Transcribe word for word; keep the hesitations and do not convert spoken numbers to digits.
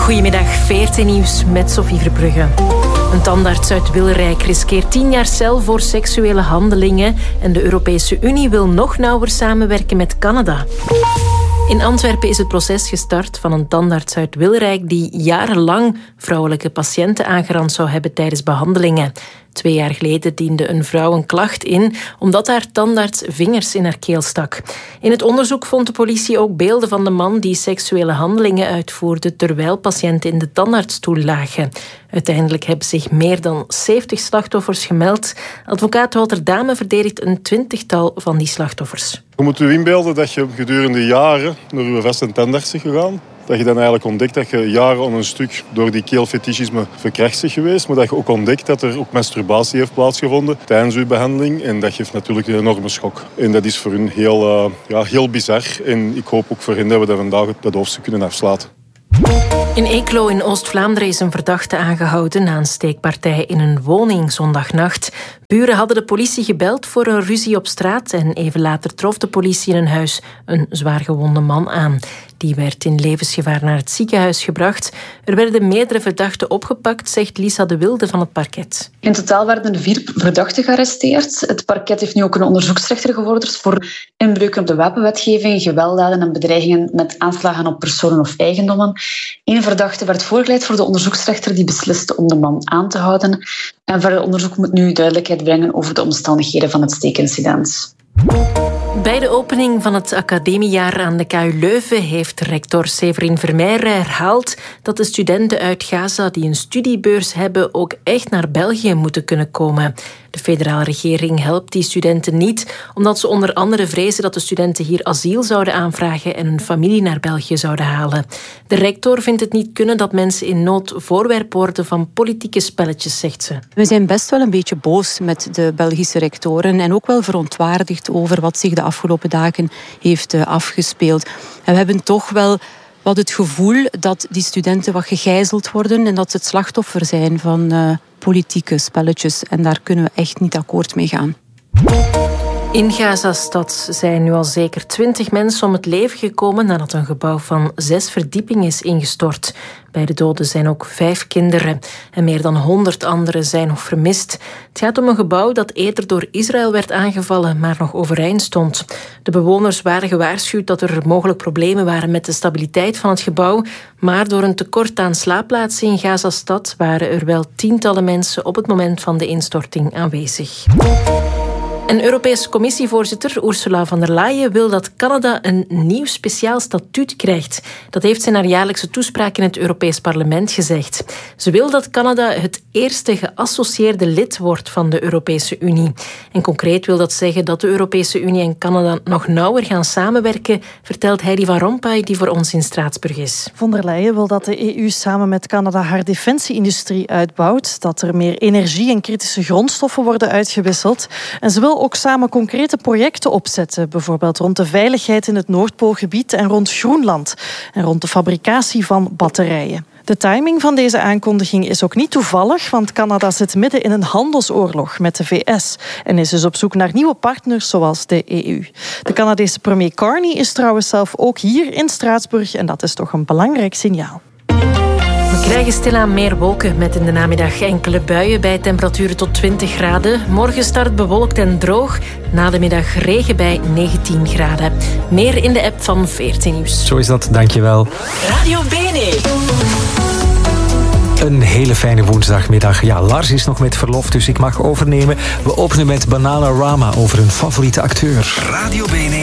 Goedemiddag, veertien nieuws met Sophie Verbrugge. Een tandarts uit Wilrijk riskeert tien jaar cel voor seksuele handelingen en de Europese Unie wil nog nauwer samenwerken met Canada. In Antwerpen is het proces gestart van een tandarts uit Wilrijk die jarenlang vrouwelijke patiënten aangerand zou hebben tijdens behandelingen. Twee jaar geleden diende een vrouw een klacht in omdat haar tandarts vingers in haar keel stak. In het onderzoek vond de politie ook beelden van de man die seksuele handelingen uitvoerde terwijl patiënten in de tandartsstoel lagen. Uiteindelijk hebben zich meer dan zeventig slachtoffers gemeld. Advocaat Walter Dame verdedigt een twintigtal van die slachtoffers. Je moet je inbeelden dat je gedurende jaren naar je vaste tandarts bent gegaan. Dat je dan eigenlijk ontdekt dat je jaren om een stuk door die keelfetischisme verkracht bent geweest. Maar dat je ook ontdekt dat er ook masturbatie heeft plaatsgevonden tijdens je behandeling. En dat geeft natuurlijk een enorme schok. En dat is voor hun heel, uh, ja, heel bizar. En ik hoop ook voor hen dat we dat vandaag dat hoofdstuk kunnen afsluiten. In Eeklo in Oost-Vlaanderen is een verdachte aangehouden na een steekpartij in een woning zondagnacht. Buren hadden de politie gebeld voor een ruzie op straat en even later trof de politie in een huis een zwaargewonde man aan. Die werd in levensgevaar naar het ziekenhuis gebracht. Er werden meerdere verdachten opgepakt, zegt Lisa de Wilde van het parket. In totaal werden vier verdachten gearresteerd. Het parket heeft nu ook een onderzoeksrechter gevorderd voor inbreuken op de wapenwetgeving, gewelddaden en bedreigingen met aanslagen op personen of eigendommen. Eén verdachte werd voorgeleid voor de onderzoeksrechter die besliste om de man aan te houden. En verder onderzoek moet nu duidelijkheid brengen over de omstandigheden van het steekincident. Bij de opening van het academiejaar aan de K U Leuven heeft rector Severin Vermeijre herhaald dat de studenten uit Gaza die een studiebeurs hebben ook echt naar België moeten kunnen komen. De federale regering helpt die studenten niet, omdat ze onder andere vrezen dat de studenten hier asiel zouden aanvragen en hun familie naar België zouden halen. De rector vindt het niet kunnen dat mensen in nood voorwerp worden van politieke spelletjes, zegt ze. We zijn best wel een beetje boos met de Belgische rectoren en ook wel verontwaardigd over wat zich de afgelopen dagen heeft afgespeeld. En we hebben toch wel wat het gevoel dat die studenten wat gegijzeld worden en dat ze het slachtoffer zijn van uh, politieke spelletjes. En daar kunnen we echt niet akkoord mee gaan. In Gaza-stad zijn nu al zeker twintig mensen om het leven gekomen nadat een gebouw van zes verdiepingen is ingestort. Bij de doden zijn ook vijf kinderen en meer dan honderd anderen zijn nog vermist. Het gaat om een gebouw dat eerder door Israël werd aangevallen, maar nog overeind stond. De bewoners waren gewaarschuwd dat er mogelijk problemen waren met de stabiliteit van het gebouw, maar door een tekort aan slaapplaatsen in Gaza-stad waren er wel tientallen mensen op het moment van de instorting aanwezig. En Europese Commissievoorzitter Ursula von der Leyen wil dat Canada een nieuw speciaal statuut krijgt. Dat heeft ze in haar jaarlijkse toespraak in het Europees Parlement gezegd. Ze wil dat Canada het eerste geassocieerde lid wordt van de Europese Unie. En concreet wil dat zeggen dat de Europese Unie en Canada nog nauwer gaan samenwerken, vertelt Heidi van Rompuy, die voor ons in Straatsburg is. Von der Leyen wil dat de E U samen met Canada haar defensieindustrie uitbouwt, dat er meer energie en kritische grondstoffen worden uitgewisseld. En ze wil ook samen concrete projecten opzetten, bijvoorbeeld rond de veiligheid in het Noordpoolgebied en rond Groenland en rond de fabricatie van batterijen. De timing van deze aankondiging is ook niet toevallig, want Canada zit midden in een handelsoorlog met de V S en is dus op zoek naar nieuwe partners zoals de E U. De Canadese premier Carney is trouwens zelf ook hier in Straatsburg en dat is toch een belangrijk signaal. We krijgen stilaan meer wolken met in de namiddag enkele buien bij temperaturen tot twintig graden. Morgen start bewolkt en droog. Na de middag regen bij negentien graden. Meer in de app van veertien Nieuws. Zo is dat, dankjewel. Radio Bene. Een hele fijne woensdagmiddag. Ja, Lars is nog met verlof, dus ik mag overnemen. We openen met Bananarama over een favoriete acteur. Radio Bene